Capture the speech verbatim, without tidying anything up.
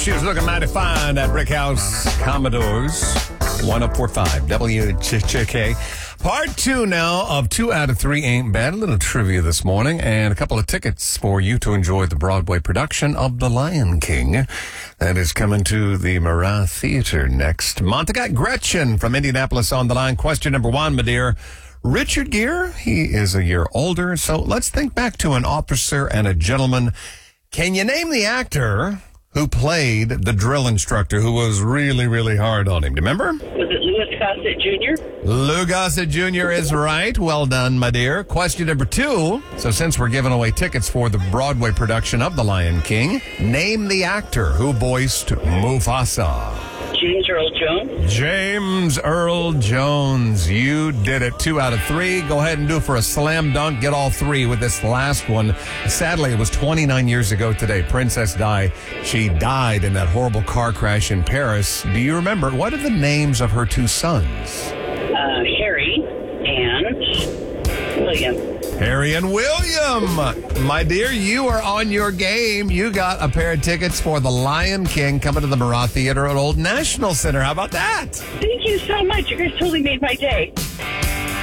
She was looking mighty fine at Brick House Commodores. one oh four point five W J K. Part two now of Two Out of Three Ain't Bad. A little trivia this morning and a couple of tickets for you to enjoy the Broadway production of The Lion King. That is coming to the Marat Theater next month. I got Gretchen from Indianapolis on the line. Question number one, my dear. Richard Gere, he is a year older, so let's think back to an officer and a gentleman. Can you name the actor who played the drill instructor who was really, really hard on him? Do you remember? Was it Louis Gossett Junior? Lou Gossett Junior is right. Well done, my dear. Question number two. So since we're giving away tickets for the Broadway production of The Lion King, name the actor who voiced Mufasa. James Earl Jones. James Earl Jones. You did it. Two out of three. Go ahead and do it for a slam dunk. Get all three with this last one. Sadly, it was twenty-nine years ago today. Princess Di. She died in that horrible car crash in Paris. Do you remember? What are the names of her two sons? Uh, Harry and William. Harry and William. My dear, you are on your game. You got a pair of tickets for The Lion King coming to the Marat Theater at Old National Center. How about that? Thank you so much. You guys totally made my day.